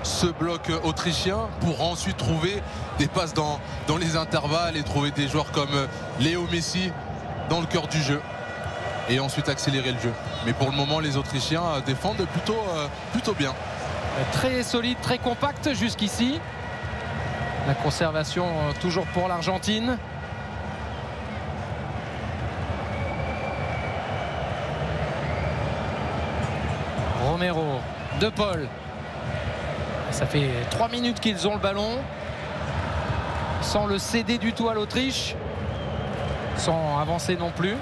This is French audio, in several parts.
ce bloc autrichien pour ensuite trouver des passes dans les intervalles et trouver des joueurs comme Léo Messi dans le cœur du jeu et ensuite accélérer le jeu. Mais pour le moment, les Autrichiens défendent plutôt bien. Très solide, très compact jusqu'ici. La conservation toujours pour l'Argentine. Romero, De Paul. Ça fait 3 minutes qu'ils ont le ballon. Sans le céder du tout à l'Autriche. Sans avancer non plus.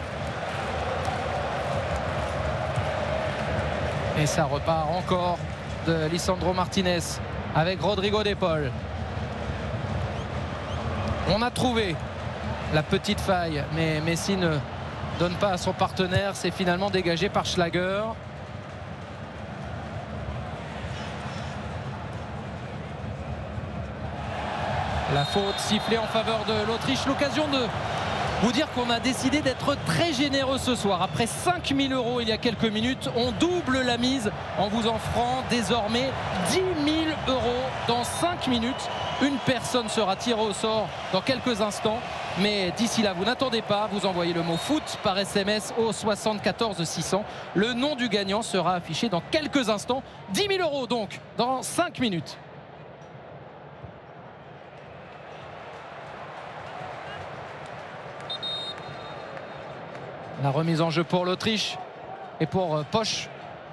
Et ça repart encore de Lisandro Martinez avec Rodrigo De Paul. On a trouvé la petite faille, mais Messi ne donne pas à son partenaire. C'est finalement dégagé par Schlager. La faute sifflée en faveur de l'Autriche. L'occasion de vous dire qu'on a décidé d'être très généreux ce soir. Après 5 000 € il y a quelques minutes, on double la mise en vous offrant désormais 10 000 € dans 5 minutes. Une personne sera tirée au sort dans quelques instants. Mais d'ici là, vous n'attendez pas, vous envoyez le mot foot par SMS au 74 600. Le nom du gagnant sera affiché dans quelques instants. 10 000 € donc dans 5 minutes. La remise en jeu pour l'Autriche et pour Posch.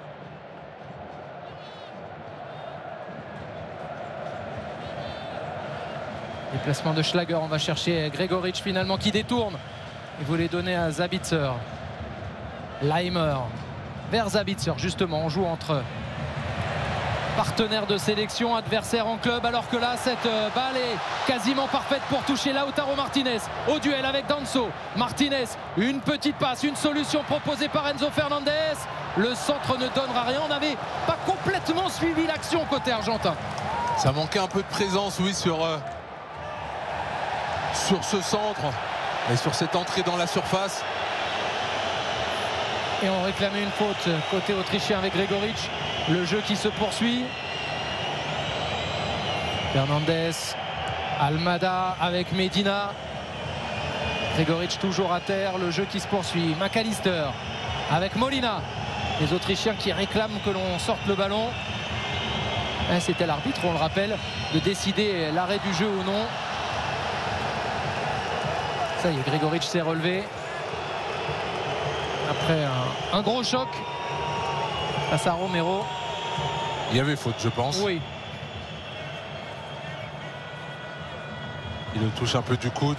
Déplacement de Schlager, on va chercher Gregoritsch finalement qui détourne. Il voulait donner à Zabitzer. Leimer vers Zabitzer, justement, on joue entre partenaires de sélection, adversaires en club, alors que là cette balle est quasiment parfaite pour toucher Lautaro Martinez au duel avec Danso. Martinez, une petite passe, une solution proposée par Enzo Fernandez. Le centre ne donnera rien. On n'avait pas complètement suivi l'action côté argentin. Ça manquait un peu de présence, oui, sur ce centre et sur cette entrée dans la surface. Et on réclamait une faute côté autrichien avec Gregoritsch. Le jeu qui se poursuit. Fernandez, Almada avec Medina. Gregoritsch toujours à terre. Le jeu qui se poursuit. McAllister avec Molina. Les Autrichiens qui réclament que l'on sorte le ballon. C'était l'arbitre, on le rappelle, de décider l'arrêt du jeu ou non. Ça y est, Gregoritsch s'est relevé. Après un gros choc face à Romero. Il y avait faute, je pense. Oui. Il le touche un peu du coude.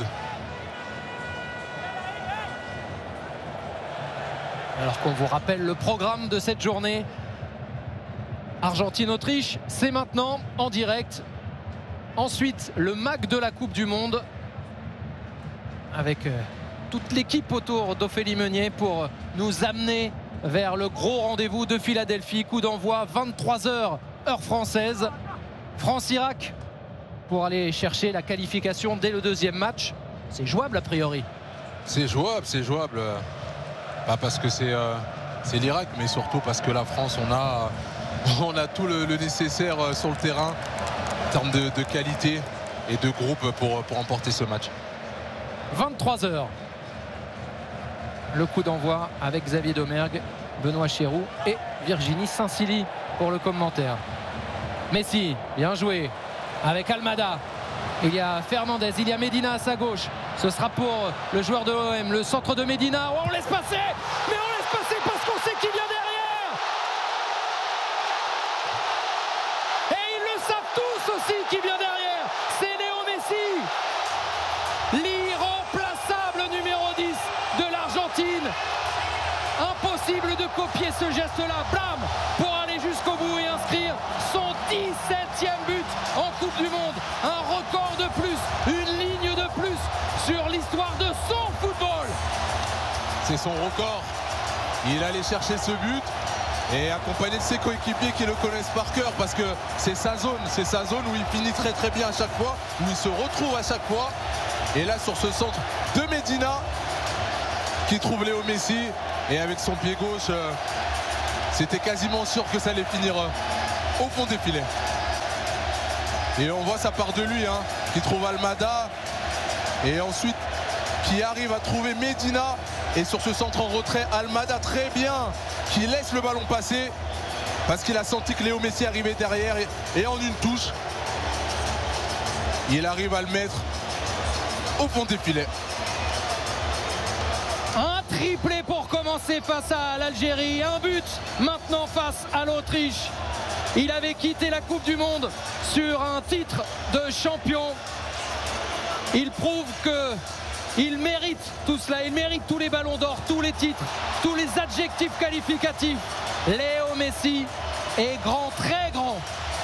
Alors qu'on vous rappelle le programme de cette journée. Argentine-Autriche, c'est maintenant en direct. Ensuite, le MAC de la Coupe du Monde. Avec toute l'équipe autour d'Ophélie Meunier pour nous amener vers le gros rendez-vous de Philadelphie. Coup d'envoi 23h heure française. France-Irak pour aller chercher la qualification dès le deuxième match. C'est jouable a priori. C'est jouable, c'est jouable. Pas parce que c'est l'Irak, mais surtout parce que la France, on a tout le nécessaire sur le terrain en termes de qualité et de groupe pour remporter ce match. 23h. Le coup d'envoi avec Xavier Domergue, Benoît Chéroux et Virginie Saint-Silly pour le commentaire. Messi, bien joué avec Almada. Il y a Fernandez, il y a Medina à sa gauche. Ce sera pour le joueur de l'OM, le centre de Medina. Oh, on laisse passer, mais on laisse passer parce qu'on sait qui vient derrière. Et ils le savent tous aussi qui vient derrière. C'est Léo Messi, l'irremplaçable numéro 10 de l'Argentine. Impossible de copier ce geste-là, blam, pour aller jusqu'au bout et inscrire son 17e but en Coupe du Monde. Un record de plus, une ligne de plus sur l'histoire de son football. C'est son record. Il allait chercher ce but et accompagné de ses coéquipiers qui le connaissent par cœur parce que c'est sa zone où il finit très très bien à chaque fois, où il se retrouve à chaque fois. Et là sur ce centre de Medina qui trouve Léo Messi et avec son pied gauche, c'était quasiment sûr que ça allait finir au fond des filets. Et on voit ça part de lui, hein, qui trouve Almada. Et ensuite, qui arrive à trouver Medina. Et sur ce centre en retrait, Almada très bien, qui laisse le ballon passer. Parce qu'il a senti que Léo Messi arrivait derrière. Et en une touche, il arrive à le mettre au fond des filets. Un triplé pour commencer face à l'Algérie. Un but maintenant face à l'Autriche. Il avait quitté la Coupe du Monde sur un titre de champion. Il prouve qu'il mérite tout cela. Il mérite tous les ballons d'or, tous les titres, tous les adjectifs qualificatifs. Léo Messi est grand, très grand.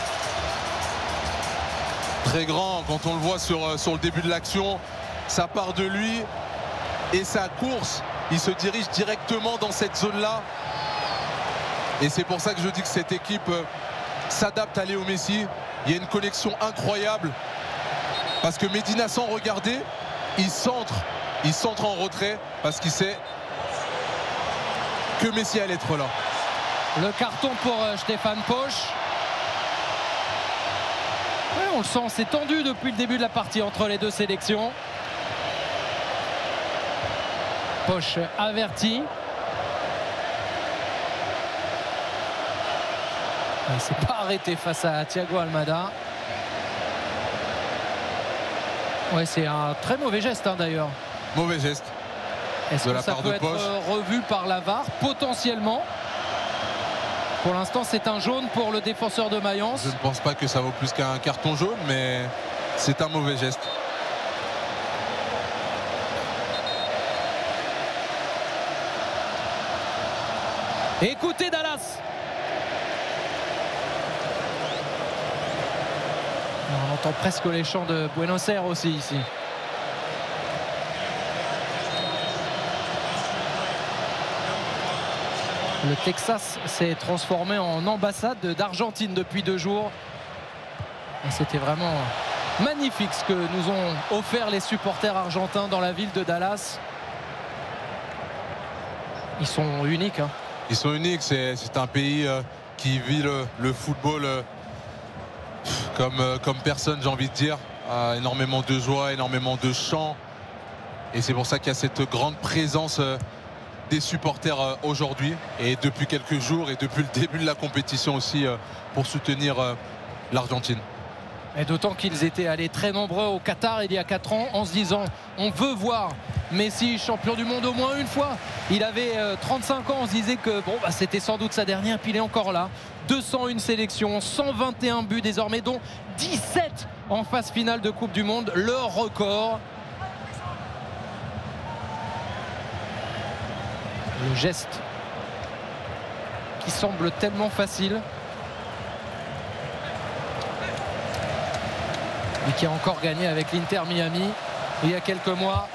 Très grand, quand on le voit sur le début de l'action, ça part de lui. Et sa course, il se dirige directement dans cette zone-là. Et c'est pour ça que je dis que cette équipe s'adapte à Léo Messi. Il y a une connexion incroyable. Parce que Medina, sans regarder, il centre en retrait. Parce qu'il sait que Messi allait être là. Le carton pour Stéphane Posch. Ouais, on le sent, c'est tendu depuis le début de la partie entre les deux sélections. Posch averti. Il ne s'est pas arrêté face à Thiago Almada. Ouais, c'est un très mauvais geste hein, d'ailleurs. Mauvais geste. Est-ce que ça peut être revu par la VAR potentiellement? Pour l'instant, c'est un jaune pour le défenseur de Mayence. Je ne pense pas que ça vaut plus qu'un carton jaune, mais c'est un mauvais geste. Écoutez Dallas. On entend presque les chants de Buenos Aires aussi ici. Le Texas s'est transformé en ambassade d'Argentine depuis 2 jours. C'était vraiment magnifique ce que nous ont offert les supporters argentins dans la ville de Dallas. Ils sont uniques. Hein. Ils sont uniques, c'est un pays qui vit le football comme personne, j'ai envie de dire. Énormément de joie, énormément de chants. Et c'est pour ça qu'il y a cette grande présence des supporters aujourd'hui. Et depuis quelques jours et depuis le début de la compétition aussi pour soutenir l'Argentine. Et d'autant qu'ils étaient allés très nombreux au Qatar il y a 4 ans en se disant on veut voir Messi champion du monde au moins une fois. Il avait 35 ans, on se disait que bon, bah, c'était sans doute sa dernière, puis il est encore là. 201 sélections, 121 buts désormais, dont 17 en phase finale de Coupe du Monde, le record. Le geste qui semble tellement facile. Et qui a encore gagné avec l'Inter Miami il y a quelques mois.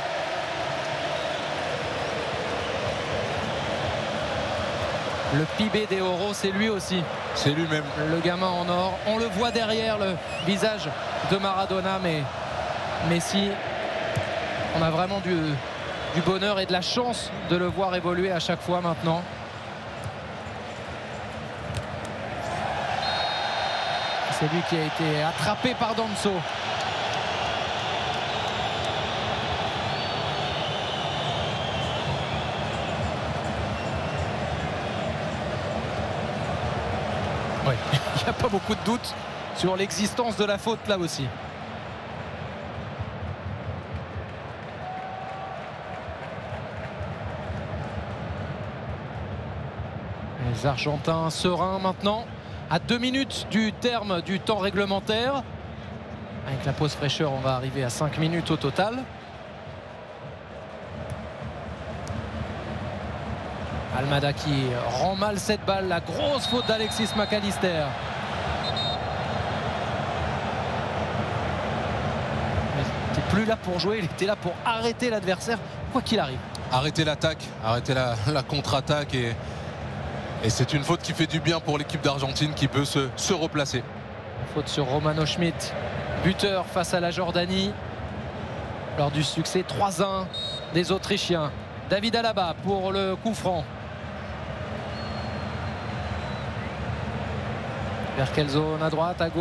Le Pibe de Oro, c'est lui aussi. C'est lui-même. Le gamin en or. On le voit derrière le visage de Maradona, mais Messi, on a vraiment du bonheur et de la chance de le voir évoluer à chaque fois maintenant. C'est lui qui a été attrapé par Danso. Oui, il n'y a pas beaucoup de doute sur l'existence de la faute là aussi. Les Argentins sereins maintenant. À 2 minutes du terme du temps réglementaire. Avec la pause fraîcheur, on va arriver à 5 minutes au total. Almada qui rend mal cette balle. La grosse faute d'Alexis McAllister. Il n'était plus là pour jouer, il était là pour arrêter l'adversaire, quoi qu'il arrive. Arrêter l'attaque, arrêter la contre-attaque et c'est une faute qui fait du bien pour l'équipe d'Argentine qui peut se replacer. Faute sur Romano Schmidt, buteur face à la Jordanie. Lors du succès 3-1 des Autrichiens. David Alaba pour le coup franc. Vers quelle zone? À droite, à gauche?